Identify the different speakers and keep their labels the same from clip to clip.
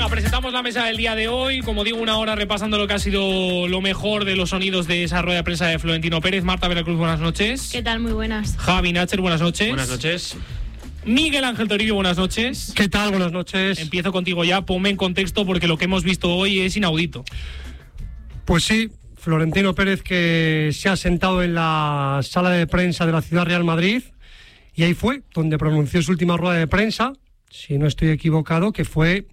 Speaker 1: Presentamos la mesa del día de hoy, como digo, una hora repasando lo que ha sido lo mejor de los sonidos de esa rueda de prensa de Florentino Pérez. Marta Veracruz, buenas noches.
Speaker 2: ¿Qué tal? Muy buenas.
Speaker 1: Javi Nacher, buenas noches.
Speaker 3: Buenas noches.
Speaker 1: Miguel Ángel Toribio, buenas noches.
Speaker 4: ¿Qué tal? Buenas noches.
Speaker 1: Empiezo contigo ya, ponme en contexto porque lo que hemos visto hoy es inaudito.
Speaker 4: Pues sí, Florentino Pérez que se ha sentado en la sala de prensa de la Ciudad Real Madrid y ahí fue donde pronunció su última rueda de prensa, si no estoy equivocado, que fue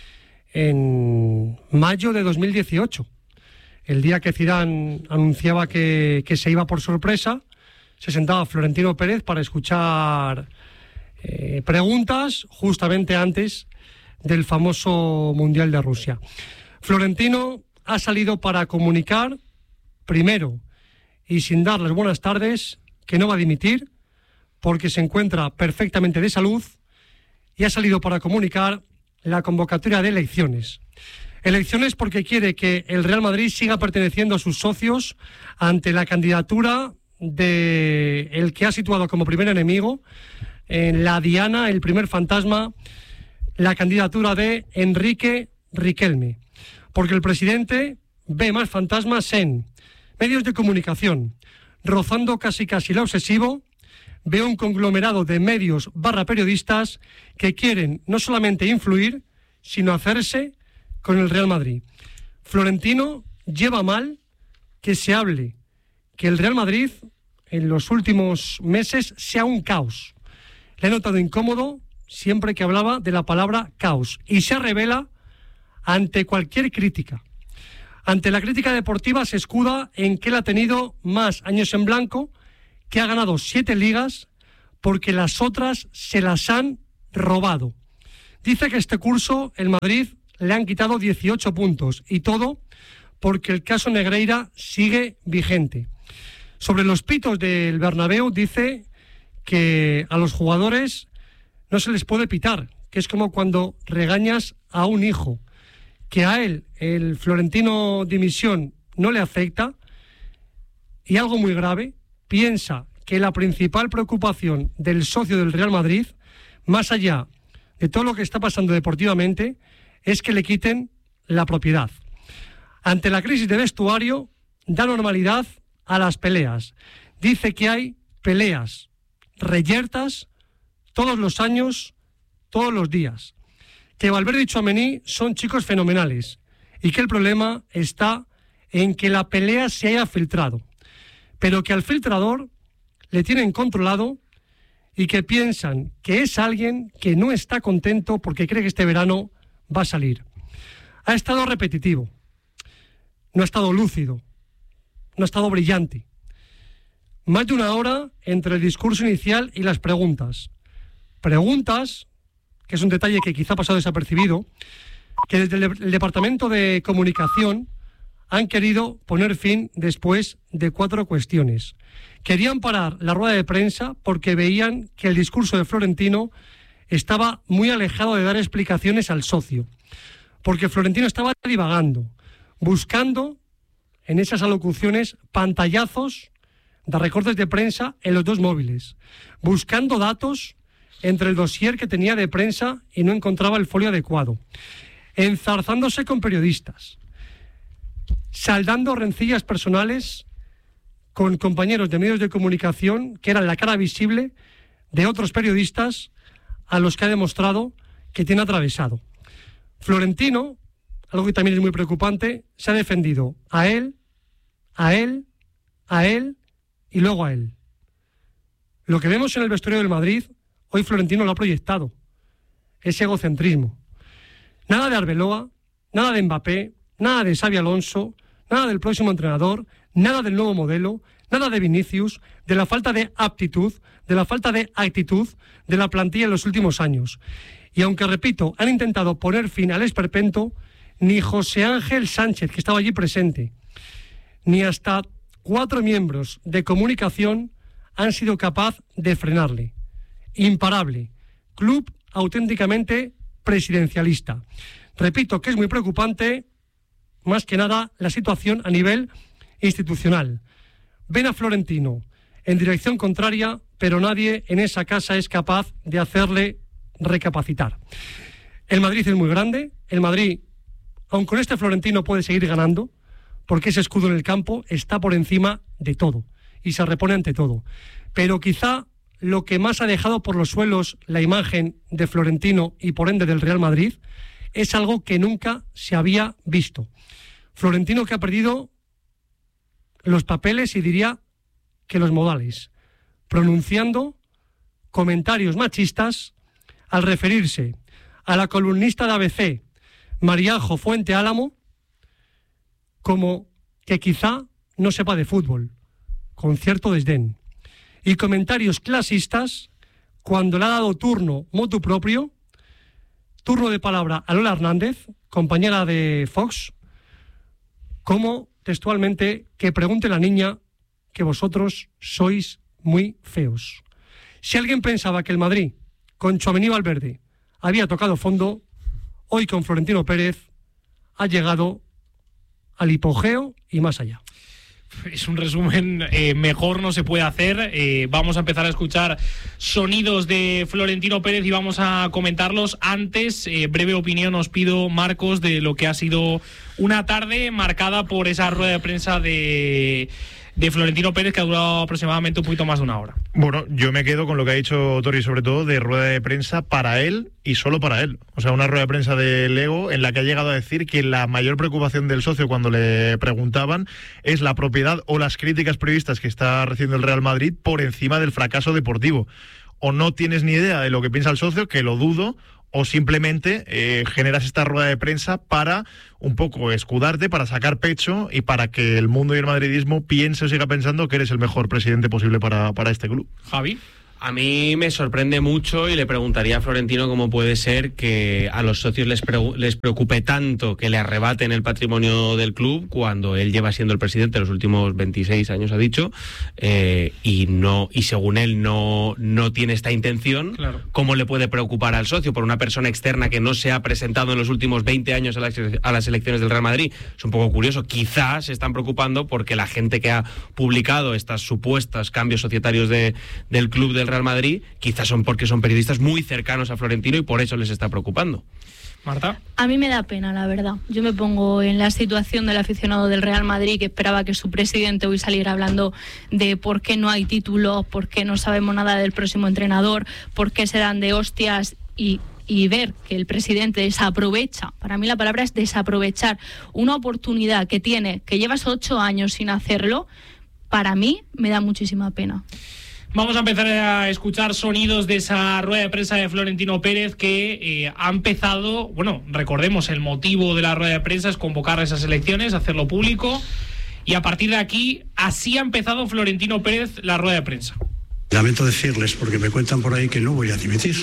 Speaker 4: en mayo de 2018, el día que Zidane anunciaba que se iba por sorpresa. Se sentaba Florentino Pérez para escuchar preguntas justamente antes del famoso Mundial de Rusia. Florentino ha salido para comunicar, primero, y sin dar las buenas tardes, que no va a dimitir porque se encuentra perfectamente de salud, y ha salido para comunicar la convocatoria de elecciones. Elecciones porque quiere que el Real Madrid siga perteneciendo a sus socios ante la candidatura de el que ha situado como primer enemigo en la diana, el primer fantasma, la candidatura de Enrique Riquelme. Porque el presidente ve más fantasmas en medios de comunicación, rozando casi lo obsesivo. Veo un conglomerado de medios / periodistas que quieren no solamente influir, sino hacerse con el Real Madrid. Florentino lleva mal que se hable que el Real Madrid en los últimos meses sea un caos. Le he notado incómodo siempre que hablaba de la palabra caos y se revela ante cualquier crítica. Ante la crítica deportiva se escuda en que él ha tenido más años en blanco, que ha ganado 7 ligas porque las otras se las han robado. Dice que este curso el Madrid le han quitado 18 puntos y todo porque el caso Negreira sigue vigente. Sobre los pitos del Bernabéu dice que a los jugadores no se les puede pitar, que es como cuando regañas a un hijo, que a él el Florentino dimisión no le afecta y algo muy grave, piensa que la principal preocupación del socio del Real Madrid, más allá de todo lo que está pasando deportivamente, es que le quiten la propiedad. Ante la crisis de vestuario, da normalidad a las peleas. Dice que hay peleas reyertas todos los años, todos los días. Que Valverde y Tchouaméni son chicos fenomenales y que el problema está en que la pelea se haya filtrado, pero que al filtrador le tienen controlado y que piensan que es alguien que no está contento porque cree que este verano va a salir. Ha estado repetitivo, no ha estado lúcido, no ha estado brillante. Más de una hora entre el discurso inicial y las preguntas. Preguntas, que es un detalle que quizá ha pasado desapercibido, que desde el Departamento de Comunicación han querido poner fin después de 4 cuestiones. Querían parar la rueda de prensa porque veían que el discurso de Florentino estaba muy alejado de dar explicaciones al socio. Porque Florentino estaba divagando, buscando en esas alocuciones pantallazos de recortes de prensa en los 2 móviles, buscando datos entre el dossier que tenía de prensa y no encontraba el folio adecuado, enzarzándose con periodistas, saldando rencillas personales con compañeros de medios de comunicación que eran la cara visible de otros periodistas a los que ha demostrado que tiene atravesado. Florentino, algo que también es muy preocupante, se ha defendido a él y luego a él. Lo que vemos en el vestuario del Madrid, hoy Florentino lo ha proyectado. Es egocentrismo. Nada de Arbeloa, nada de Mbappé, nada de Xabi Alonso, nada del próximo entrenador, nada del nuevo modelo, nada de Vinicius, de la falta de aptitud, de la falta de actitud de la plantilla en los últimos años. Y aunque, repito, han intentado poner fin al esperpento, ni José Ángel Sánchez, que estaba allí presente, ni hasta 4 miembros de comunicación han sido capaz de frenarle. Imparable. Club auténticamente presidencialista. Repito que es muy preocupante, más que nada, la situación a nivel institucional. Ven a Florentino en dirección contraria, pero nadie en esa casa es capaz de hacerle recapacitar. El Madrid es muy grande, el Madrid, aun con este Florentino, puede seguir ganando, porque ese escudo en el campo está por encima de todo y se repone ante todo. Pero quizá lo que más ha dejado por los suelos la imagen de Florentino y por ende del Real Madrid es algo que nunca se había visto. Florentino, que ha perdido los papeles y diría que los modales, pronunciando comentarios machistas al referirse a la columnista de ABC, Mariajo Fuente Álamo, como que quizá no sepa de fútbol, con cierto desdén, y comentarios clasistas cuando le ha dado turno motu propio, turno de palabra a Lola Hernández, compañera de Fox, como textualmente que pregunte la niña que vosotros sois muy feos. Si alguien pensaba que el Madrid, con Tchouaméni y Valverde, había tocado fondo, hoy con Florentino Pérez ha llegado al hipogeo y más allá.
Speaker 1: Es un resumen, mejor no se puede hacer. Vamos a empezar a escuchar sonidos de Florentino Pérez y vamos a comentarlos. Antes, breve opinión os pido, Marcos, de lo que ha sido una tarde marcada por esa rueda de prensa de Florentino Pérez, que ha durado aproximadamente un poquito más de una hora.
Speaker 2: Bueno, yo me quedo con lo que ha dicho Tori, sobre todo de rueda de prensa para él y solo para él. O sea, una rueda de prensa de Lego en la que ha llegado a decir que la mayor preocupación del socio cuando le preguntaban es la propiedad o las críticas periodistas que está recibiendo el Real Madrid por encima del fracaso deportivo. O no tienes ni idea de lo que piensa el socio, que lo dudo, o simplemente generas esta rueda de prensa para un poco escudarte, para sacar pecho y para que el mundo y el madridismo piense o siga pensando que eres el mejor presidente posible para este club.
Speaker 1: Javi.
Speaker 3: A mí me sorprende mucho y le preguntaría a Florentino cómo puede ser que a los socios les preocupe tanto que le arrebaten el patrimonio del club cuando él lleva siendo el presidente los últimos 26 años, ha dicho, y según él no tiene esta intención.
Speaker 1: Claro.
Speaker 3: ¿Cómo le puede preocupar al socio por una persona externa que no se ha presentado en los últimos 20 años a las elecciones del Real Madrid? Es un poco curioso. Quizás se están preocupando porque la gente que ha publicado estas supuestas cambios societarios del club del Real Madrid, quizás son porque son periodistas muy cercanos a Florentino y por eso les está preocupando.
Speaker 1: Marta.
Speaker 5: A mí me da pena, la verdad. Yo me pongo en la situación del aficionado del Real Madrid que esperaba que su presidente hoy saliera hablando de por qué no hay títulos, por qué no sabemos nada del próximo entrenador, por qué se dan de hostias y ver que el presidente desaprovecha, para mí la palabra es desaprovechar, una oportunidad que tiene, que llevas 8 años sin hacerlo, para mí me da muchísima pena.
Speaker 1: Vamos a empezar a escuchar sonidos de esa rueda de prensa de Florentino Pérez que ha empezado, bueno, recordemos, el motivo de la rueda de prensa es convocar esas elecciones, hacerlo público, y a partir de aquí, así ha empezado Florentino Pérez la rueda de prensa.
Speaker 6: Lamento decirles, porque me cuentan por ahí que no voy a dimitir,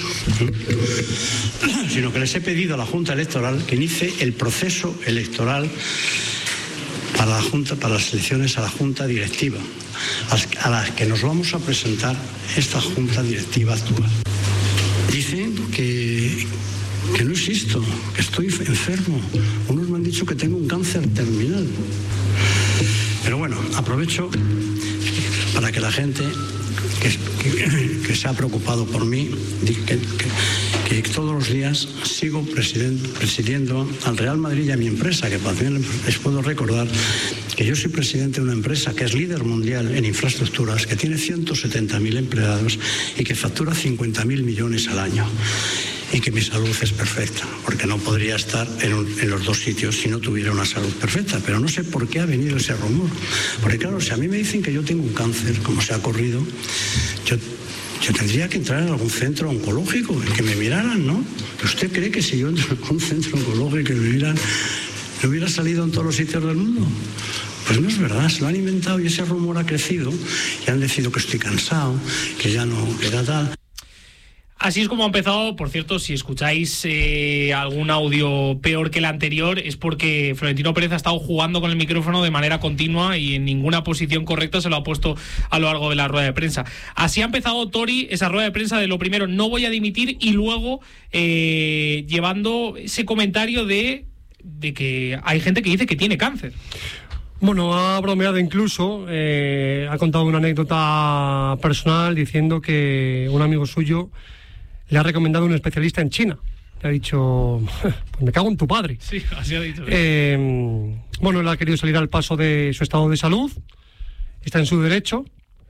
Speaker 6: sino que les he pedido a la Junta Electoral que inicie el proceso electoral para las elecciones a la Junta Directiva, a las que nos vamos a presentar esta Junta Directiva actual. Dicen que no existo, que estoy enfermo. Unos me han dicho que tengo un cáncer terminal. Pero bueno, aprovecho para que la gente que se ha preocupado por mí, que todos los días sigo presidiendo al Real Madrid y a mi empresa, que también les puedo recordar que yo soy presidente de una empresa que es líder mundial en infraestructuras, que tiene 170.000 empleados y que factura 50.000 millones al año. Y que mi salud es perfecta, porque no podría estar en los dos sitios si no tuviera una salud perfecta. Pero no sé por qué ha venido ese rumor. Porque claro, si a mí me dicen que yo tengo un cáncer, como se ha corrido, yo tendría que entrar en algún centro oncológico, en que me miraran, ¿no? ¿Usted cree que si yo entro en un centro oncológico y me miran, no hubiera salido en todos los sitios del mundo? Pues no es verdad, se lo han inventado y ese rumor ha crecido y han decidido que estoy cansado, que ya no queda tal.
Speaker 1: Así es como ha empezado. Por cierto, si escucháis algún audio peor que el anterior, es porque Florentino Pérez ha estado jugando con el micrófono de manera continua y en ninguna posición correcta se lo ha puesto a lo largo de la rueda de prensa. Así ha empezado Tori esa rueda de prensa de lo primero, no voy a dimitir, y luego llevando ese comentario de que hay gente que dice que tiene cáncer.
Speaker 4: Bueno, ha bromeado incluso, ha contado una anécdota personal diciendo que un amigo suyo le ha recomendado un especialista en China Le ha dicho, pues me cago en tu padre.
Speaker 1: Sí, así ha dicho.
Speaker 4: Bueno, él ha querido salir al paso de su estado de salud, está en su derecho,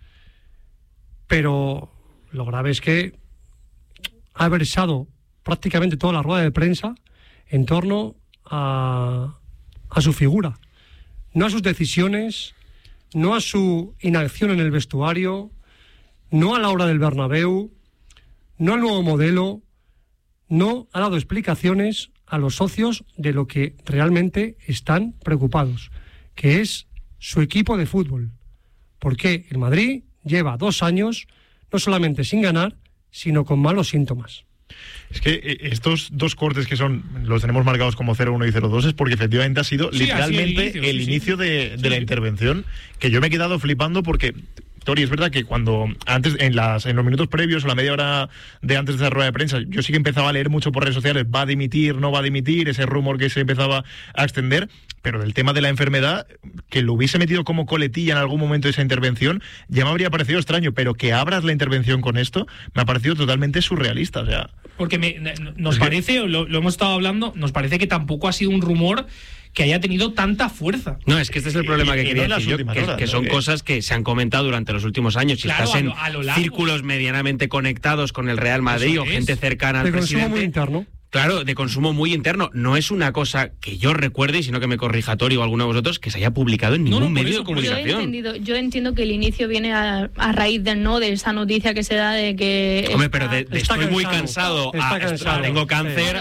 Speaker 4: pero lo grave es que ha versado prácticamente toda la rueda de prensa en torno a su figura, no a sus decisiones, no a su inacción en el vestuario, no a la hora del Bernabéu, no al nuevo modelo. No ha dado explicaciones a los socios de lo que realmente están preocupados, que es su equipo de fútbol. Porque el Madrid lleva 2 años no solamente sin ganar, sino con malos síntomas.
Speaker 2: Es que estos 2 cortes que los tenemos marcados como 0-1 y 0-2 es porque efectivamente ha sido literalmente el inicio de la intervención, que yo me he quedado flipando porque... Tori, es verdad que cuando antes en los minutos previos o la media hora de antes de esa rueda de prensa, yo sí que empezaba a leer mucho por redes sociales, va a dimitir, no va a dimitir, ese rumor que se empezaba a extender, pero del tema de la enfermedad, que lo hubiese metido como coletilla en algún momento de esa intervención, ya me habría parecido extraño, pero que abras la intervención con esto, me ha parecido totalmente surrealista, o sea...
Speaker 1: Porque nos parece, lo hemos estado hablando, nos parece que tampoco ha sido un rumor que haya tenido tanta fuerza.
Speaker 3: No, es que este es el problema que quería decir yo, que son cosas que se han comentado durante los últimos años. Si estás en círculos medianamente conectados con el Real Madrid o gente cercana al presidente...
Speaker 4: consumo muy interno.
Speaker 3: Claro, de consumo muy interno. No es una cosa que yo recuerde, sino que me corrija Tori o alguno de vosotros, que se haya publicado en ningún medio de comunicación.
Speaker 5: Yo entiendo que el inicio viene a raíz de esa noticia que se da de que...
Speaker 3: Hombre, pero estoy muy cansado, tengo cáncer,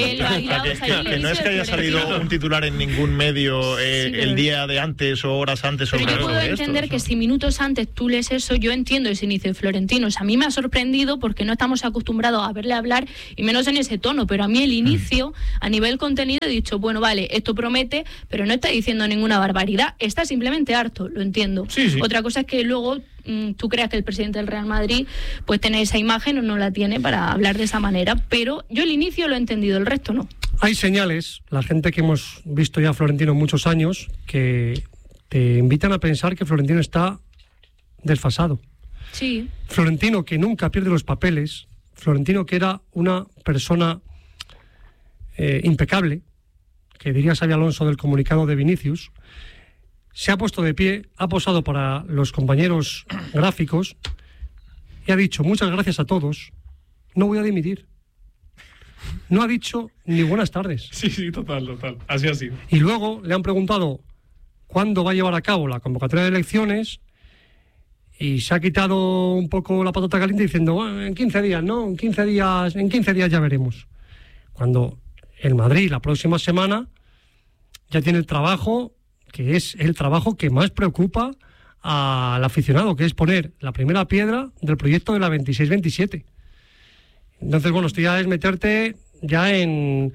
Speaker 2: que no es que haya salido un titular en ningún medio el día de antes o horas antes.
Speaker 5: Pero yo puedo entender que si minutos antes tú lees eso, yo entiendo ese inicio de Florentino. O sea, a mí me ha sorprendido porque no estamos acostumbrados a verle hablar, y menos en ese tono. Pero a mí el inicio, a nivel contenido, he dicho, bueno, vale, esto promete, pero no está diciendo ninguna barbaridad, está simplemente harto, lo entiendo.
Speaker 1: Sí.
Speaker 5: Otra cosa es que luego tú creas que el presidente del Real Madrid pues tiene esa imagen o no la tiene para hablar de esa manera, pero yo el inicio lo he entendido, el resto no.
Speaker 4: Hay señales, la gente que hemos visto ya a Florentino muchos años, que te invitan a pensar que Florentino está desfasado.
Speaker 5: Sí.
Speaker 4: Florentino que nunca pierde los papeles, Florentino que era una persona impecable, que diría Xabi Alonso del comunicado de Vinicius, se ha puesto de pie, ha posado para los compañeros gráficos y ha dicho muchas gracias a todos, no voy a dimitir. No ha dicho ni buenas tardes.
Speaker 1: Sí, total, así ha sido.
Speaker 4: Y luego le han preguntado cuándo va a llevar a cabo la convocatoria de elecciones y se ha quitado un poco la patata caliente diciendo, bueno, en 15 días, ¿no? En 15 días ya veremos. Cuando el Madrid la próxima semana ya tiene el trabajo, que es el trabajo que más preocupa al aficionado, que es poner la primera piedra del proyecto de la 26-27. Entonces, bueno, esto ya es meterte ya en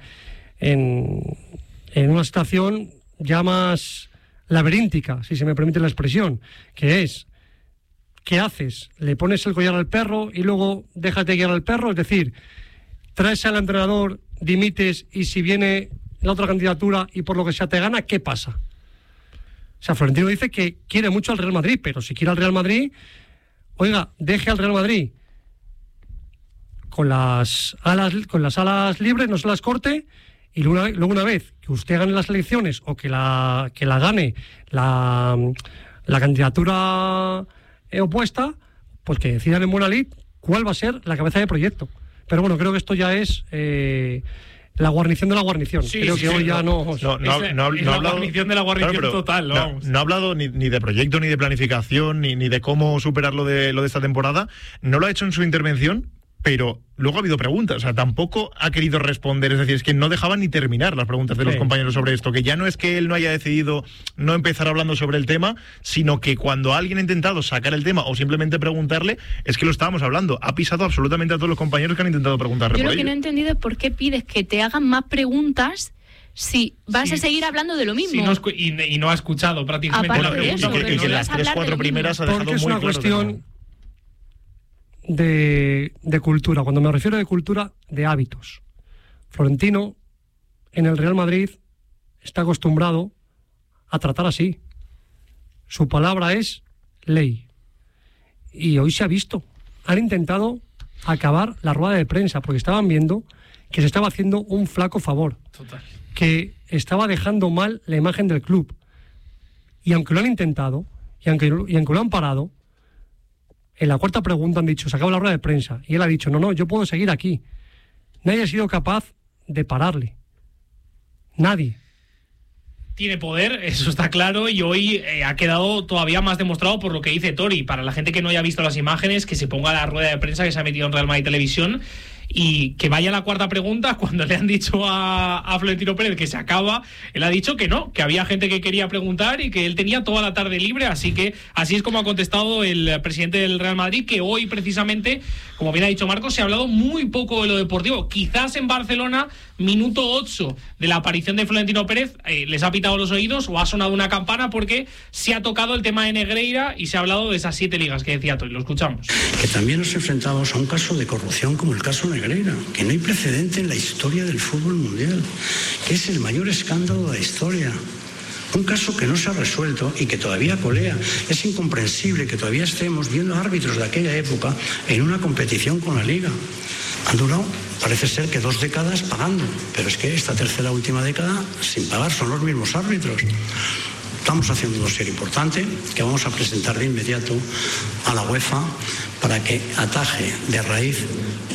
Speaker 4: una situación ya más laberíntica, si se me permite la expresión, que es, ¿qué haces? ¿Le pones el collar al perro y luego dejas de guiar al perro? Es decir, traes al entrenador, dimites y si viene la otra candidatura y por lo que sea te gana, ¿qué pasa? O sea, Florentino dice que quiere mucho al Real Madrid, pero si quiere al Real Madrid, oiga, deje al Real Madrid con las alas libres, no se las corte, y luego una vez que usted gane las elecciones o que la gane la candidatura opuesta, pues que decidan en buena lid cuál va a ser la cabeza de proyecto. Pero bueno, creo que esto ya es la guarnición de la guarnición.
Speaker 1: Sí,
Speaker 4: creo que hoy ya no
Speaker 1: ha hablado, guarnición de la guarnición, claro, total.
Speaker 2: No ha hablado ni de proyecto, ni de planificación, ni de cómo superar lo de esta temporada. No lo ha hecho en su intervención, pero luego ha habido preguntas, o sea, tampoco ha querido responder, es decir, es que no dejaba ni terminar las preguntas de los compañeros sobre esto, que ya no es que él no haya decidido no empezar hablando sobre el tema, sino que cuando alguien ha intentado sacar el tema o simplemente preguntarle, es que lo estábamos hablando, ha pisado absolutamente a todos los compañeros que han intentado preguntarle.
Speaker 5: Yo lo que no he entendido es por qué pides que te hagan más preguntas si vas a seguir hablando de lo mismo.
Speaker 1: Y no ha escuchado prácticamente
Speaker 5: la
Speaker 1: pregunta.
Speaker 2: Y que las 3-4 primeras ha dejado
Speaker 4: porque es
Speaker 2: muy
Speaker 4: una
Speaker 2: claro
Speaker 4: cuestión de cultura. Cuando me refiero de cultura, de hábitos. Florentino en el Real Madrid está acostumbrado a tratar así. Su palabra es ley. Y hoy se ha visto. Han intentado acabar la rueda de prensa porque estaban viendo que se estaba haciendo un flaco favor.
Speaker 1: Total.
Speaker 4: Que estaba dejando mal la imagen del club. Y aunque lo han intentado, y aunque lo han parado, en la cuarta pregunta han dicho, se acaba la rueda de prensa. Y él ha dicho, no, yo puedo seguir aquí. Nadie ha sido capaz de pararle. Nadie.
Speaker 1: Tiene poder, eso está claro, y hoy ha quedado todavía más demostrado por lo que dice Tori. Para la gente que no haya visto las imágenes, que se ponga la rueda de prensa que se ha metido en Real Madrid Televisión y que vaya a la cuarta pregunta. Cuando le han dicho a Florentino Pérez que se acaba, él ha dicho que no, que había gente que quería preguntar y que él tenía toda la tarde libre, así que así es como ha contestado el presidente del Real Madrid, que hoy precisamente, como bien ha dicho Marcos, se ha hablado muy poco de lo deportivo. Quizás en Barcelona, minuto 8 de la aparición de Florentino Pérez, les ha pitado los oídos o ha sonado una campana porque se ha tocado el tema de Negreira y se ha hablado de esas 7 ligas que decía Tori. Lo escuchamos.
Speaker 6: Que también nos enfrentamos a un caso de corrupción como el caso Negreira, que no hay precedente en la historia del fútbol mundial, que es el mayor escándalo de la historia. Un caso que no se ha resuelto y que todavía colea. Es incomprensible que todavía estemos viendo árbitros de aquella época en una competición con la Liga. Han durado, parece ser que 2 décadas pagando, pero es que esta tercera última década sin pagar son los mismos árbitros. Estamos haciendo un dossier importante que vamos a presentar de inmediato a la UEFA para que ataje de raíz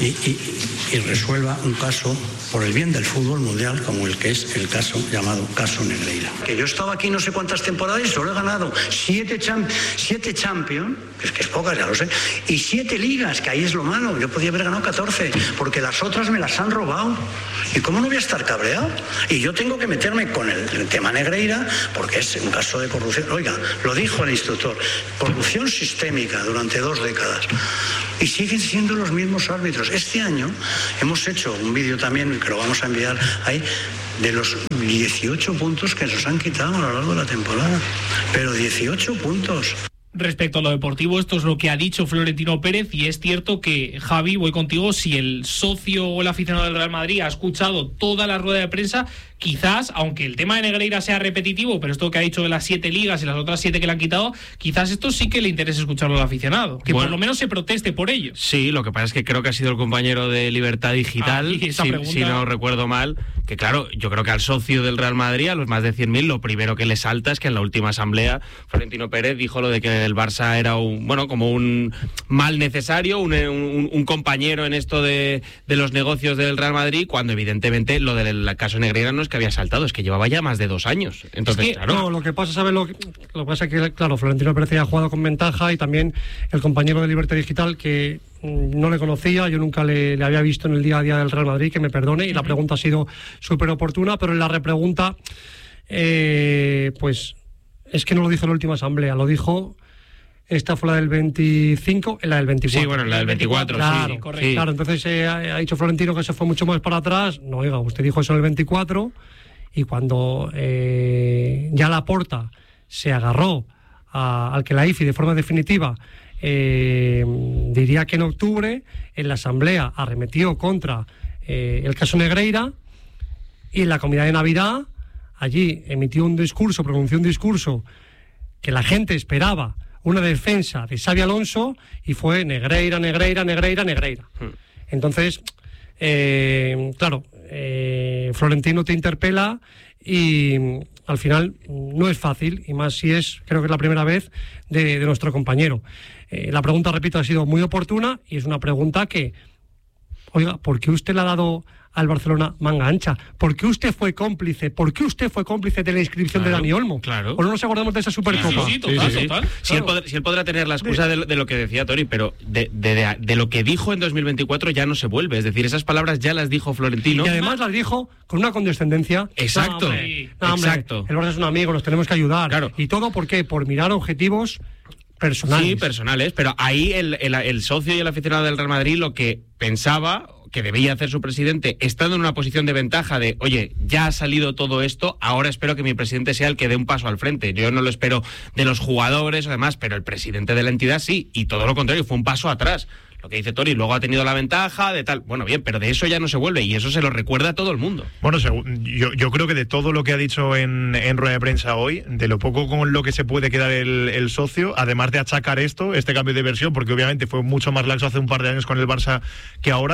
Speaker 6: y resuelva un caso por el bien del fútbol mundial, como el que es el caso llamado caso Negreira. Que yo he estado aquí no sé cuántas temporadas y solo he ganado 7 Champions, que es pocas, ya lo sé, y 7 ligas, que ahí es lo malo. Yo podía haber ganado 14, porque las otras me las han robado. ¿Y cómo no voy a estar cabreado? Y yo tengo que meterme con el tema Negreira, porque es un caso de corrupción. Oiga, lo dijo el instructor, corrupción sistémica durante 2 décadas. Y siguen siendo los mismos árbitros. Este año hemos hecho un vídeo también, que lo vamos a enviar ahí, de los 18 puntos que nos han quitado a lo largo de la temporada. Pero 18 puntos.
Speaker 1: Respecto a lo deportivo, esto es lo que ha dicho Florentino Pérez, y es cierto que, Javi, voy contigo, si el socio o el aficionado del Real Madrid ha escuchado toda la rueda de prensa, quizás, aunque el tema de Negreira sea repetitivo, pero esto que ha dicho de las 7 ligas y las otras 7 que le han quitado, quizás esto sí que le interese escucharlo al aficionado, que por lo menos se proteste por ello.
Speaker 3: Sí, lo que pasa es que creo que ha sido el compañero de Libertad Digital, si no recuerdo mal, que claro, yo creo que al socio del Real Madrid, a los más de 100.000, lo primero que le salta es que en la última asamblea Florentino Pérez dijo lo de que el Barça era como un mal necesario, un compañero en esto de los negocios del Real Madrid, cuando evidentemente lo del caso Negreira no es que había saltado, es que llevaba ya más de 2 años. Entonces,
Speaker 4: es que, claro. No, lo que pasa, ¿sabes? Lo que pasa es que, claro, Florentino Pérez ya ha jugado con ventaja, y también el compañero de Libertad Digital, que no le conocía, yo nunca le había visto en el día a día del Real Madrid, que me perdone, y la pregunta ha sido súper oportuna, pero en la repregunta, pues es que no lo dijo en la última asamblea, lo dijo. Esta fue la del 25, en la del 24.
Speaker 3: Sí, bueno, la del 24,
Speaker 4: claro,
Speaker 3: sí,
Speaker 4: correcto. Sí. Claro, entonces ha dicho Florentino que se fue mucho más para atrás. No, oiga, usted dijo eso en el 24, y cuando ya Laporta se agarró al que la IFI de forma definitiva, diría que en octubre, en la asamblea arremetió contra el caso Negreira, y en la comida de Navidad, allí pronunció un discurso que la gente esperaba, una defensa de Xabi Alonso, y fue Negreira. Entonces, claro, Florentino te interpela y al final no es fácil, y más si creo que es la primera vez de nuestro compañero. La pregunta, repito, ha sido muy oportuna, y es una pregunta que, oiga, ¿por qué usted le ha dado al Barcelona manga ancha? ¿Por qué usted fue cómplice? ¿Por qué usted fue cómplice de la inscripción de Dani Olmo?
Speaker 3: Claro.
Speaker 4: ¿O no nos acordamos de esa Supercopa?
Speaker 1: Sí, total.
Speaker 3: Si él podrá tener la excusa de lo que decía Tori, pero de lo que dijo en 2024 ya no se vuelve. Es decir, esas palabras ya las dijo Florentino.
Speaker 4: Y además las dijo con una condescendencia.
Speaker 3: Exacto. Exacto.
Speaker 4: El Barça es un amigo, nos tenemos que ayudar.
Speaker 3: Claro.
Speaker 4: ¿Y todo por qué? Por mirar objetivos personales.
Speaker 3: Sí, personales, pero ahí el socio y el aficionado del Real Madrid lo que pensaba que debía hacer su presidente, estando en una posición de ventaja de, oye, ya ha salido todo esto, ahora espero que mi presidente sea el que dé un paso al frente. Yo no lo espero de los jugadores o demás, pero el presidente de la entidad sí, y todo lo contrario, fue un paso atrás. Lo que dice Tori, luego ha tenido la ventaja de tal. Bueno, bien, pero de eso ya no se vuelve, y eso se lo recuerda a todo el mundo.
Speaker 2: Bueno, yo creo que de todo lo que ha dicho en rueda de prensa hoy, de lo poco con lo que se puede quedar el socio, además de achacar este cambio de versión, porque obviamente fue mucho más laxo hace un par de años con el Barça que ahora,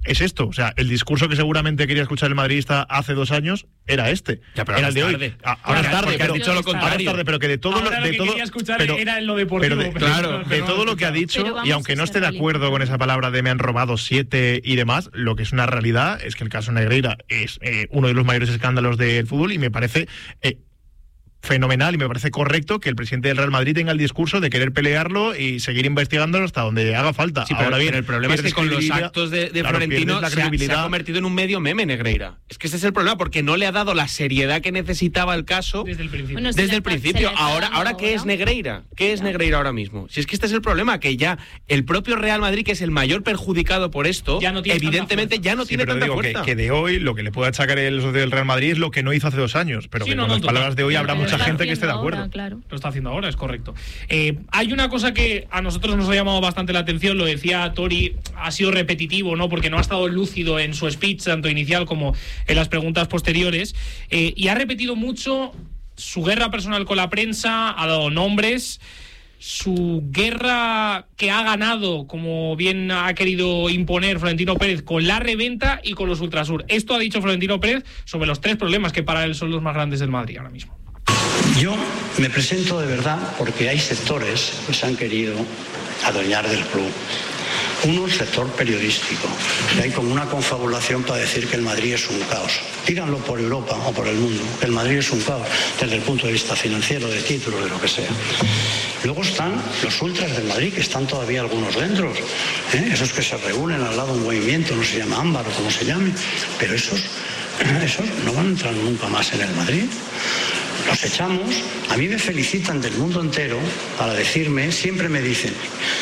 Speaker 2: es esto. O sea, el discurso que seguramente quería escuchar el madridista hace 2 años era este.
Speaker 3: Ya, pero
Speaker 2: era
Speaker 3: ahora
Speaker 2: el de
Speaker 3: tarde.
Speaker 2: hoy. Ahora es tarde,
Speaker 3: porque has dicho lo contrario.
Speaker 2: Ahora es tarde, pero que de todo
Speaker 1: ahora
Speaker 2: lo
Speaker 1: que
Speaker 2: todo,
Speaker 1: quería escuchar
Speaker 2: pero,
Speaker 1: era en lo deportivo.
Speaker 2: de todo lo que ha dicho, y aunque no esté de acuerdo con esa palabra de me han robado 7 y demás, lo que es una realidad es que el caso Negreira es uno de los mayores escándalos del fútbol, y me parece fenomenal y me parece correcto que el presidente del Real Madrid tenga el discurso de querer pelearlo y seguir investigándolo hasta donde haga falta.
Speaker 3: Sí, pero,
Speaker 2: ahora bien,
Speaker 3: pero el problema es que con los actos de Florentino se ha convertido en un medio meme, Negreira. Es que ese es el problema, porque no le ha dado la seriedad que necesitaba el caso
Speaker 1: desde el principio.
Speaker 5: Bueno,
Speaker 3: desde el principio. Ahora ¿qué es Negreira? ¿Qué es Negreira ahora mismo? Si es que este es el problema, que ya el propio Real Madrid, que es el mayor perjudicado por esto,
Speaker 1: ya no tiene
Speaker 3: evidentemente ya no tiene tanta fuerza.
Speaker 2: Que de hoy lo que le puede achacar el socio del Real Madrid es lo que no hizo hace 2 años, pero que con las palabras de hoy habrá mucha gente que esté de acuerdo.
Speaker 5: Claro.
Speaker 1: Lo está haciendo ahora, es correcto. Hay una cosa que a nosotros nos ha llamado bastante la atención, lo decía Tori, ha sido repetitivo, ¿no? Porque no ha estado lúcido en su speech, tanto inicial como en las preguntas posteriores, y ha repetido mucho su guerra personal con la prensa, ha dado nombres, su guerra que ha ganado, como bien ha querido imponer Florentino Pérez, con la reventa y con los Ultrasur. Esto ha dicho Florentino Pérez sobre los 3 problemas que para él son los más grandes del Madrid ahora mismo.
Speaker 6: Yo me presento de verdad porque hay sectores que se han querido adueñar del club. Uno, el sector periodístico, que hay como una confabulación para decir que el Madrid es un caos. Díganlo por Europa o por el mundo, que el Madrid es un caos desde el punto de vista financiero, de títulos, de lo que sea. Luego están los ultras del Madrid, que están todavía algunos dentro, esos que se reúnen al lado de un movimiento, no se llama Ámbar o como se llame, pero esos no van a entrar nunca más en el Madrid. Los echamos, a mí me felicitan del mundo entero para decirme, siempre me dicen,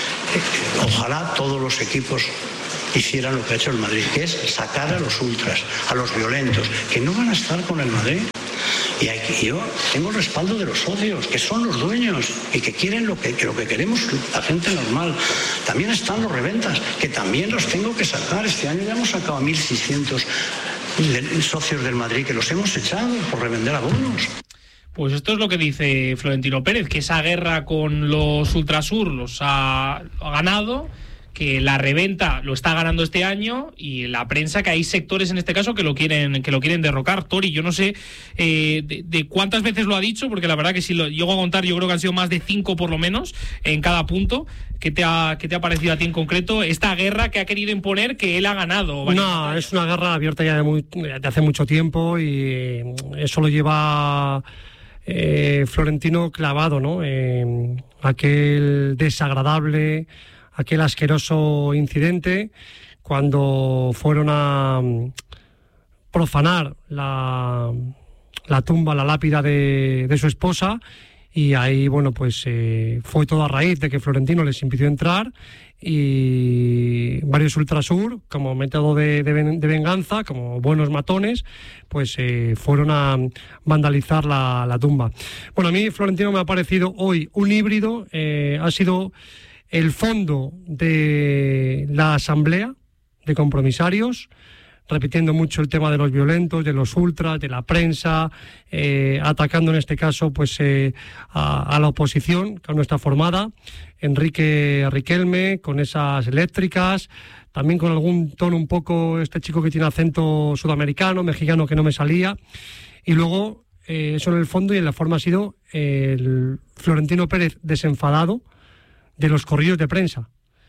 Speaker 6: ojalá todos los equipos hicieran lo que ha hecho el Madrid, que es sacar a los ultras, a los violentos, que no van a estar con el Madrid. Y aquí yo tengo el respaldo de los socios, que son los dueños y que quieren lo que queremos la gente normal. También están los reventas, que también los tengo que sacar. Este año ya hemos sacado a 1.600 socios del Madrid, que los hemos echado por revender abonos.
Speaker 1: Pues esto es lo que dice Florentino Pérez, que esa guerra con los Ultrasur los ha ganado, que la reventa lo está ganando este año, y la prensa, que hay sectores en este caso que lo quieren derrocar. Tori, yo no sé de cuántas veces lo ha dicho, porque la verdad que si lo llego a contar, yo creo que han sido más de 5 por lo menos en cada punto. ¿Qué te ha parecido a ti en concreto esta guerra que ha querido imponer, que él ha ganado?
Speaker 4: No, es una guerra abierta ya de hace mucho tiempo, y eso lo lleva Florentino clavado, ¿no? Aquel desagradable, aquel asqueroso incidente cuando fueron a profanar la tumba, la lápida de su esposa, y ahí, bueno, pues fue todo a raíz de que Florentino les impidió entrar, y varios Ultrasur, como método de venganza, como buenos matones, pues fueron a vandalizar la tumba. Bueno, a mí Florentino me ha parecido hoy un híbrido, ha sido el fondo de la asamblea de compromisarios, repitiendo mucho el tema de los violentos, de los ultras, de la prensa, atacando en este caso pues a la oposición, que aún no está formada, Enrique Riquelme, con esas eléctricas, también con algún tono un poco, este chico que tiene acento sudamericano, mexicano, que no me salía, y luego eso en el fondo, y en la forma ha sido el Florentino Pérez desenfadado de los corrillos de prensa.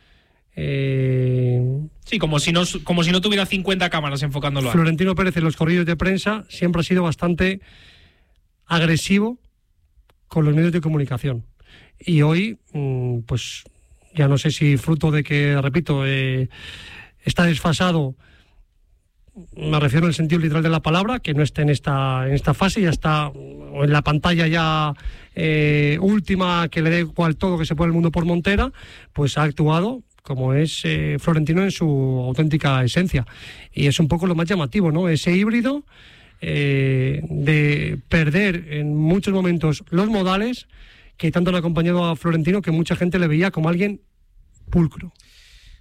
Speaker 1: Sí, como si no tuviera 50 cámaras enfocándolo.
Speaker 4: Florentino Pérez en los corrillos de prensa siempre ha sido bastante agresivo con los medios de comunicación, y hoy pues ya no sé si fruto de que, repito, está desfasado, me refiero en el sentido literal de la palabra, que no esté en esta fase, ya está en la pantalla ya última, que le dé igual todo, que se pone el mundo por montera, pues ha actuado como es Florentino en su auténtica esencia, y es un poco lo más llamativo, ¿no? Ese híbrido de perder en muchos momentos los modales que tanto han acompañado a Florentino, que mucha gente le veía como alguien pulcro.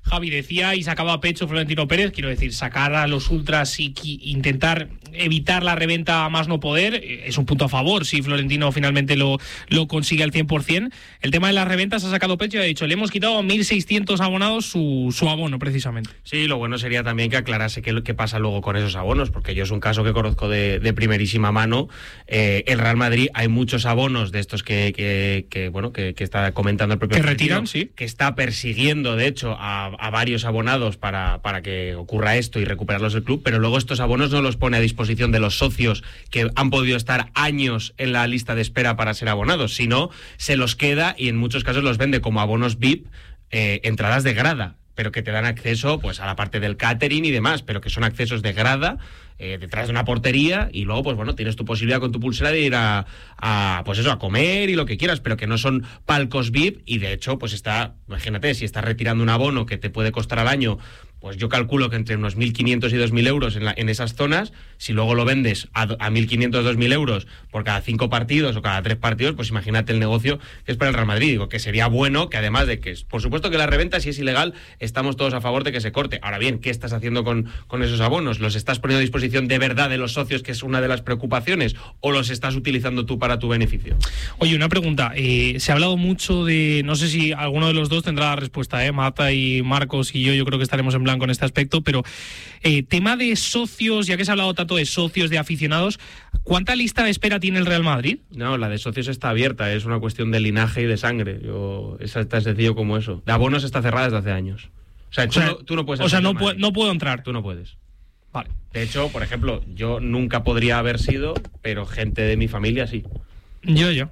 Speaker 1: Javi, decía y sacaba a pecho Florentino Pérez, quiero decir, sacar a los ultras y intentar evitar la reventa a más no poder, es un punto a favor si Florentino finalmente lo consigue al 100%. El tema de las reventas ha sacado pecho y ha dicho, le hemos quitado a 1.600 abonados su abono, precisamente.
Speaker 3: Sí, lo bueno sería también que aclarase qué pasa luego con esos abonos, porque yo es un caso que conozco de primerísima mano. El Real Madrid, hay muchos abonos de estos que está comentando el propio
Speaker 1: que retiran, sí,
Speaker 3: que está persiguiendo de hecho a varios abonados para que ocurra esto y recuperarlos del club, pero luego estos abonos no los pone a disposición de los socios que han podido estar años en la lista de espera para ser abonados, sino se los queda y en muchos casos los vende como abonos VIP, entradas de grada, pero que te dan acceso pues a la parte del catering y demás, pero que son accesos de grada detrás de una portería, y luego pues bueno, tienes tu posibilidad con tu pulsera de ir a comer y lo que quieras, pero que no son palcos VIP. Y de hecho pues imagínate, si estás retirando un abono que te puede costar al año, pues yo calculo que entre unos 1.500 y 2.000 euros en esas zonas, si luego lo vendes a 1.500, 2.000 euros por cada 5 partidos o cada 3 partidos, pues imagínate el negocio que es para el Real Madrid. Digo que sería bueno que, además de que, por supuesto que la reventa, si es ilegal, estamos todos a favor de que se corte. Ahora bien, ¿qué estás haciendo con esos abonos? ¿Los estás poniendo a disposición de verdad de los socios, que es una de las preocupaciones, o los estás utilizando tú para tu beneficio?
Speaker 1: Oye, una pregunta. Se ha hablado mucho de, no sé si alguno de los dos tendrá la respuesta, Mata y Marcos y yo creo que estaremos en blanco en este aspecto, pero tema de socios, ya que se ha hablado tanto de socios, de aficionados, ¿cuánta lista de espera tiene el Real Madrid?
Speaker 3: No, la de socios está abierta, es una cuestión de linaje y de sangre. Es tan sencillo como eso. De abonos está cerrada desde hace años. O sea, tú no puedes.
Speaker 1: O sea, no puedo entrar.
Speaker 3: Tú no puedes.
Speaker 1: Vale.
Speaker 3: De hecho, por ejemplo, yo nunca podría haber sido, pero gente de mi familia sí.
Speaker 1: Ya.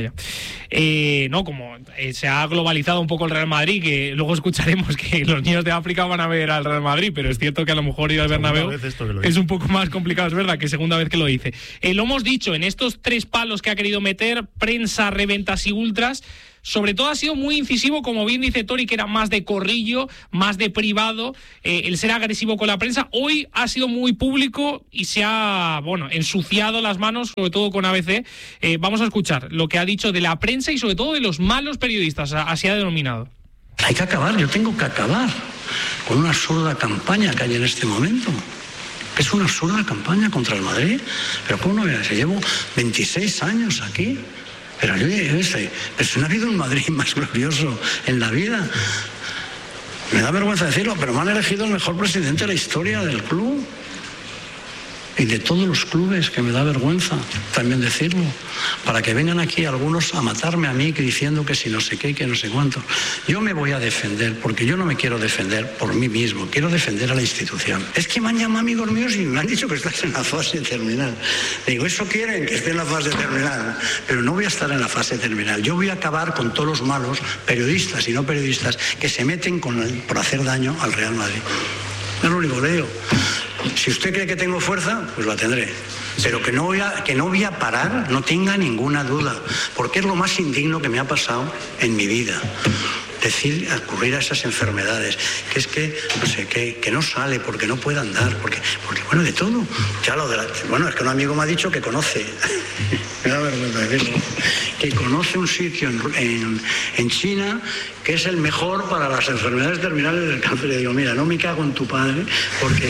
Speaker 1: No, como se ha globalizado un poco el Real Madrid, que luego escucharemos que los niños de África van a ver al Real Madrid, pero es cierto que a lo mejor ir al Bernabéu es un poco más complicado, es verdad, que segunda vez que lo dice. Lo hemos dicho, en estos 3 palos que ha querido meter, prensa, reventas y ultras, sobre todo ha sido muy incisivo, como bien dice Tori, que era más de corrillo, más de privado, el ser agresivo con la prensa. Hoy ha sido muy público y se ha, ensuciado las manos, sobre todo con ABC. Vamos a escuchar lo que ha dicho de la prensa y sobre todo de los malos periodistas, así ha denominado.
Speaker 6: Hay que acabar, yo tengo que acabar con una absurda campaña que hay en este momento. Es una absurda campaña contra el Madrid. Pero ¿cómo no voy a decir? Llevo 26 años aquí. Pero no ha habido un Madrid más glorioso en la vida. Me da vergüenza decirlo, pero me han elegido el mejor presidente de la historia del club. Y de todos los clubes, que me da vergüenza también decirlo, para que vengan aquí algunos a matarme a mí diciendo que si no sé qué y que no sé cuánto. Yo me voy a defender, porque yo no me quiero defender por mí mismo, quiero defender a la institución. Es que me han llamado amigos míos y me han dicho que estás en la fase terminal. Digo, eso quieren, que esté en la fase terminal, pero no voy a estar en la fase terminal. Yo voy a acabar con todos los malos, periodistas y no periodistas, que se meten por hacer daño al Real Madrid. Es lo único que le digo. Si usted cree que tengo fuerza, pues la tendré. Pero que no voy a parar, no tenga ninguna duda, porque es lo más indigno que me ha pasado en mi vida. Ocurrir a esas enfermedades, que es que, no sé, que no sale porque no puede andar, porque bueno, de todo. Ya es que un amigo me ha dicho que conoce, me da vergüenza decirlo, que conoce un sitio en China que es el mejor para las enfermedades terminales del cáncer. Y digo, mira, no me cago en tu padre, porque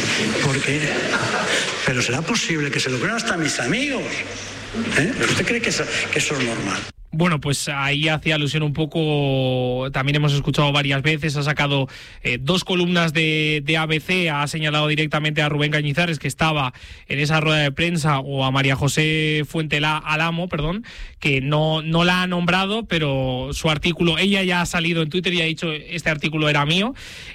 Speaker 6: pero será posible que se lo crean hasta mis amigos. ¿Pero usted cree que eso es normal?
Speaker 1: Bueno, pues ahí hacía alusión un poco, también hemos escuchado varias veces, ha sacado 2 columnas de ABC, ha señalado directamente a Rubén Cañizares, que estaba en esa rueda de prensa, o a María José Fuentelamo, que no la ha nombrado, pero su artículo, ella ya ha salido en Twitter y ha dicho, este artículo era mío.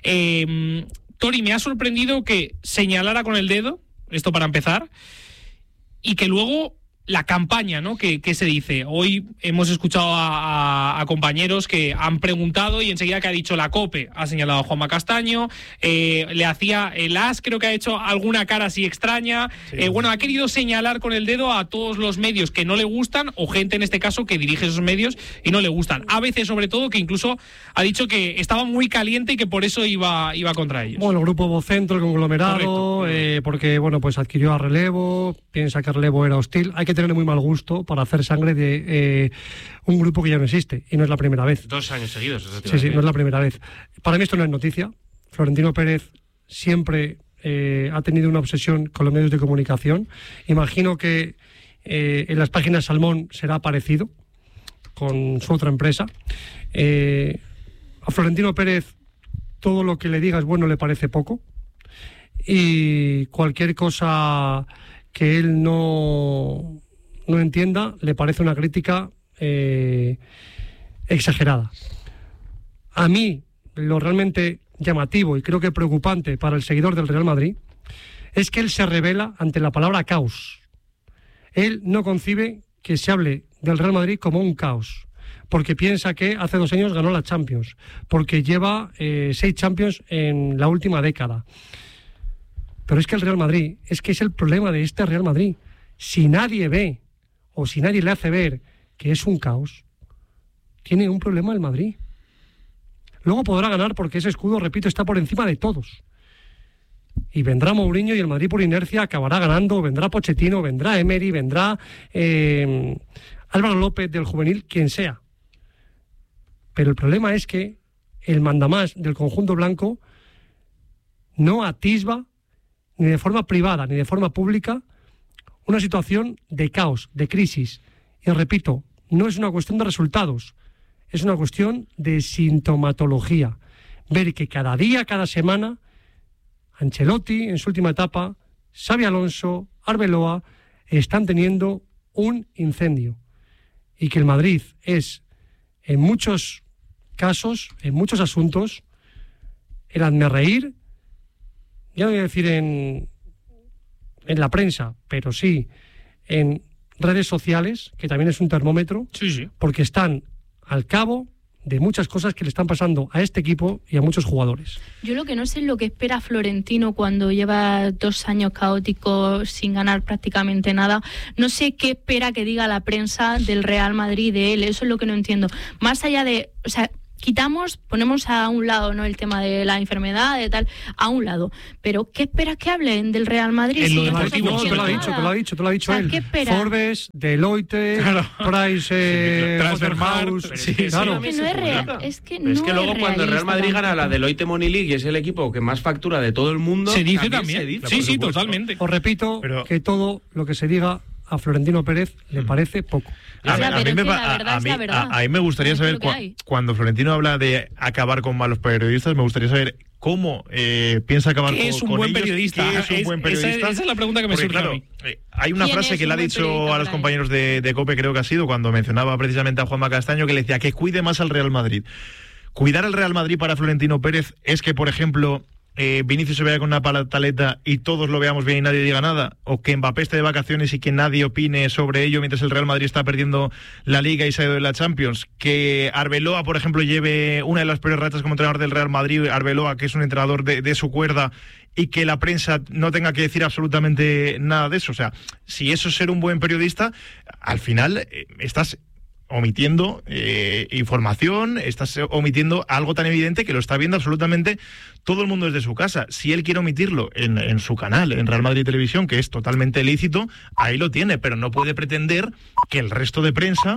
Speaker 1: Tori, me ha sorprendido que señalara con el dedo, esto para empezar, y que luego la campaña, ¿no? Que se dice. Hoy hemos escuchado a compañeros que han preguntado y enseguida que ha dicho la COPE, ha señalado a Juanma Castaño, le hacía el AS, creo que ha hecho alguna cara así extraña. Sí. Ha querido señalar con el dedo a todos los medios que no le gustan, o gente en este caso que dirige esos medios y no le gustan. ABC sobre todo, que incluso ha dicho que estaba muy caliente y que por eso iba contra ellos.
Speaker 4: Bueno, el grupo Vocentro, el conglomerado, porque pues adquirió a Relevo, piensa que Relevo era hostil. Hay que tener muy mal gusto para hacer sangre de un grupo que ya no existe, y no es la primera vez.
Speaker 3: 2 años seguidos.
Speaker 4: Sí, no es la primera vez. Para mí esto no es noticia. Florentino Pérez siempre ha tenido una obsesión con los medios de comunicación. Imagino que en las páginas Salmón será parecido con su otra empresa. A Florentino Pérez todo lo que le digas bueno le parece poco, y cualquier cosa que él no entienda le parece una crítica exagerada. A mí lo realmente llamativo y creo que preocupante para el seguidor del Real Madrid es que él se revela ante la palabra caos. Él no concibe que se hable del Real Madrid como un caos, porque piensa que hace 2 años ganó la Champions, porque lleva 6 Champions en la última década. Pero es que el Real Madrid, es que es el problema de este Real Madrid. Si nadie ve, o si nadie le hace ver que es un caos, tiene un problema el Madrid. Luego podrá ganar porque ese escudo, repito, está por encima de todos. Y vendrá Mourinho y el Madrid por inercia acabará ganando, vendrá Pochettino, vendrá Emery, vendrá Álvaro López del juvenil, quien sea. Pero el problema es que el mandamás del conjunto blanco no atisba ni de forma privada ni de forma pública una situación de caos, de crisis. Y repito, no es una cuestión de resultados, es una cuestión de sintomatología. Ver que cada día, cada semana, Ancelotti en su última etapa, Xabi Alonso, Arbeloa, están teniendo un incendio. Y que el Madrid es, en muchos casos, en muchos asuntos, el hazmerreír, ya no voy a decir en la prensa, pero sí en redes sociales, que también es un termómetro,
Speaker 1: Sí.
Speaker 4: porque están al cabo de muchas cosas que le están pasando a este equipo y a muchos jugadores.
Speaker 5: Yo lo que no sé es lo que espera Florentino cuando lleva 2 años caóticos sin ganar prácticamente nada. No sé qué espera que diga la prensa del Real Madrid de él. Eso es lo que no entiendo. Más allá de... O sea, ponemos a un lado, ¿no?, el tema de la enfermedad, de tal, a un lado. Pero ¿qué esperas que hablen del Real Madrid?
Speaker 1: En lo
Speaker 5: Si no
Speaker 1: deportivo,
Speaker 5: estamos
Speaker 4: te lo ha
Speaker 5: haciendo
Speaker 4: dicho, te lo ha dicho
Speaker 5: O sea,
Speaker 4: él.
Speaker 5: ¿qué espera?
Speaker 4: Forbes, Deloitte,
Speaker 1: Claro.
Speaker 4: Price,
Speaker 2: Transfermarkt,
Speaker 4: Waterhouse,
Speaker 1: sí,
Speaker 4: claro.
Speaker 5: Es que no es real. Es que
Speaker 3: Pero
Speaker 5: no
Speaker 3: es que luego
Speaker 5: es
Speaker 3: cuando el Real Madrid
Speaker 5: realista
Speaker 3: gana la
Speaker 5: tampoco.
Speaker 3: Deloitte Money League y es el equipo que más factura de todo el mundo,
Speaker 1: Se dice también.
Speaker 3: se dice,
Speaker 1: Sí,
Speaker 3: por
Speaker 1: sí,
Speaker 3: supuesto.
Speaker 1: totalmente.
Speaker 4: Os repito
Speaker 2: Pero-
Speaker 4: que todo lo que se diga a Florentino Pérez le parece poco.
Speaker 5: O sea, pero es que la verdad es la verdad.
Speaker 2: a mí me gustaría
Speaker 5: Es
Speaker 2: saber,
Speaker 5: lo que hay.
Speaker 2: cuando Florentino habla de acabar con malos periodistas, me gustaría saber cómo piensa acabar
Speaker 1: ¿Qué
Speaker 2: con
Speaker 1: es un
Speaker 2: con
Speaker 1: buen
Speaker 2: ellos,
Speaker 1: periodista?
Speaker 2: ¿Qué es un buen periodista?
Speaker 1: Esa es la pregunta que me
Speaker 2: Porque,
Speaker 1: surge
Speaker 2: claro,
Speaker 1: a mí.
Speaker 2: hay una
Speaker 5: ¿Quién
Speaker 2: frase
Speaker 5: es
Speaker 2: que
Speaker 5: un
Speaker 2: le ha
Speaker 5: buen
Speaker 2: dicho
Speaker 5: periodista
Speaker 2: a los
Speaker 5: para él?
Speaker 2: compañeros de COPE, creo que ha sido, cuando mencionaba precisamente a Juanma Castaño, que le decía que cuide más al Real Madrid. Cuidar al Real Madrid para Florentino Pérez es que, por ejemplo, Vinicius se vea con una pataleta y todos lo veamos bien y nadie diga nada, o que Mbappé esté de vacaciones y que nadie opine sobre ello mientras el Real Madrid está perdiendo la Liga y se ha ido de la Champions, que Arbeloa, por ejemplo, lleve una de las peores rachas como entrenador del Real Madrid, Arbeloa, que es un entrenador de su cuerda, y que la prensa no tenga que decir absolutamente nada de eso. O sea, si eso es ser un buen periodista, al final estás omitiendo información, estás omitiendo algo tan evidente que lo está viendo absolutamente todo el mundo desde su casa. Si él quiere omitirlo en su canal, en Real Madrid Televisión, que es totalmente lícito, ahí lo tiene, pero no puede pretender que el resto de prensa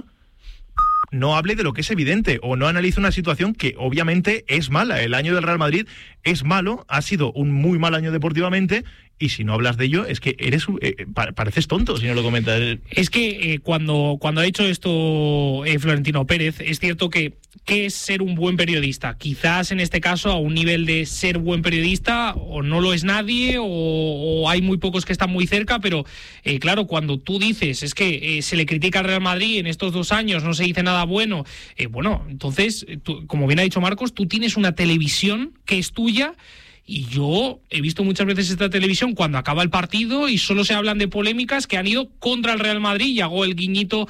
Speaker 2: no hable de lo que es evidente o no analice una situación que obviamente es mala. El año del Real Madrid es malo, ha sido un muy mal año deportivamente, y si no hablas de ello es que eres pareces tonto si no lo comentas.
Speaker 1: Es que cuando ha dicho esto Florentino Pérez, es cierto que ¿qué es ser un buen periodista? Quizás en este caso a un nivel de ser buen periodista o no lo es nadie o hay muy pocos que están muy cerca, pero claro, cuando tú dices es que se le critica al Real Madrid en estos 2 años, no se dice nada bueno, bueno, entonces, como bien ha dicho Marcos, tú tienes una televisión que es tuya. Y yo he visto muchas veces esta televisión cuando acaba el partido y solo se hablan de polémicas que han ido contra el Real Madrid, y hago el guiñito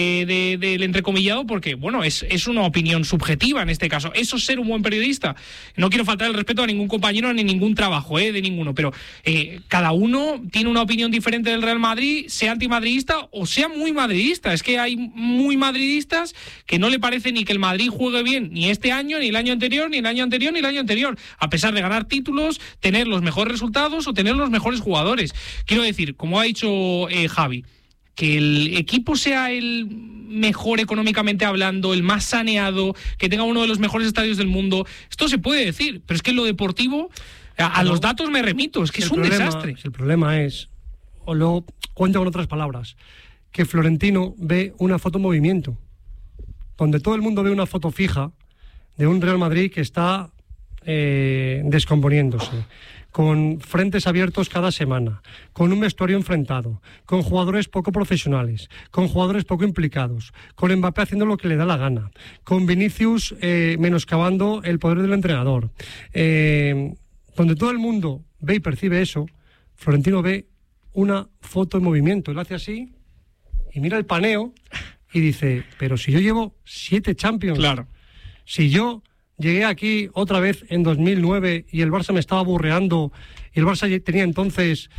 Speaker 1: del entrecomillado porque, bueno, es una opinión subjetiva en este caso. Eso es ser un buen periodista. No quiero faltar el respeto a ningún compañero ni ningún trabajo, de ninguno, pero cada uno tiene una opinión diferente del Real Madrid, sea antimadridista o sea muy madridista. Es que hay muy madridistas que no le parece ni que el Madrid juegue bien ni este año, ni el año anterior, ni el año anterior, ni el año anterior, a pesar de ganar títulos, tener los mejores resultados o tener los mejores jugadores. Quiero decir, como ha dicho Javi, que el equipo sea el mejor económicamente hablando, el más saneado, que tenga uno de los mejores estadios del mundo. Esto se puede decir, pero es que en lo deportivo, a los datos me remito, es que es un desastre.
Speaker 4: El problema es, o lo cuento con otras palabras, que Florentino ve una foto en movimiento, donde todo el mundo ve una foto fija de un Real Madrid que está descomponiéndose, con frentes abiertos cada semana, con un vestuario enfrentado, con jugadores poco profesionales, con jugadores poco implicados, con Mbappé haciendo lo que le da la gana, con Vinicius menoscabando el poder del entrenador. Donde todo el mundo ve y percibe eso, Florentino ve una foto en movimiento. Él hace así y mira el paneo y dice, pero si yo llevo 7 Champions,
Speaker 1: claro.
Speaker 4: Si yo llegué aquí otra vez en 2009 y el Barça me estaba aburreando y el Barça tenía entonces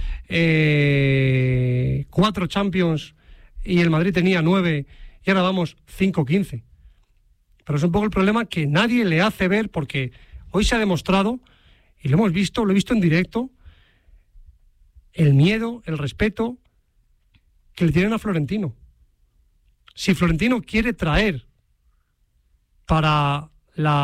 Speaker 4: 4 Champions y el Madrid tenía 9 y ahora vamos 5-15. Pero es un poco el problema que nadie le hace ver, porque hoy se ha demostrado, y lo he visto en directo, el miedo, el respeto que le tienen a Florentino. Si Florentino quiere traer para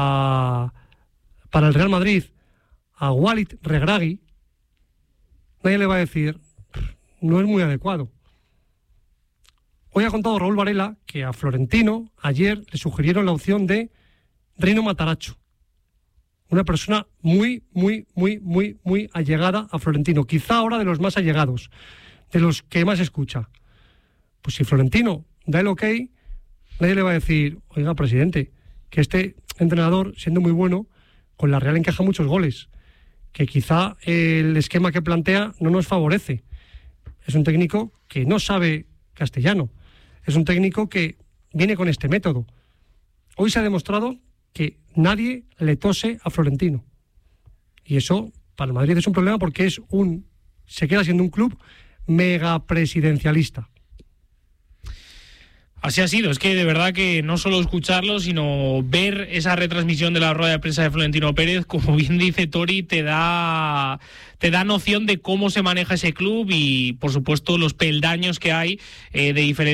Speaker 4: el Real Madrid a Walid Regragui, nadie le va a decir, no es muy adecuado. Hoy ha contado Raúl Varela que a Florentino ayer le sugirieron la opción de Rino Matarazzo, una persona muy allegada a Florentino, quizá ahora de los más allegados, de los que más escucha. Pues si Florentino da el ok, nadie le va a decir, oiga, presidente, que este entrenador, siendo muy bueno, con la Real encaja muchos goles, que quizá el esquema que plantea no nos favorece. Es un técnico que no sabe castellano, es un técnico que viene con este método. Hoy se ha demostrado que nadie le tose a Florentino. Y eso para el Madrid es un problema, porque se queda siendo un club mega presidencialista.
Speaker 1: Así ha sido, es que de verdad que no solo escucharlo, sino ver esa retransmisión de la rueda de prensa de Florentino Pérez, como bien dice Tori, te da noción de cómo se maneja ese club y, por supuesto, los peldaños que hay de diferencia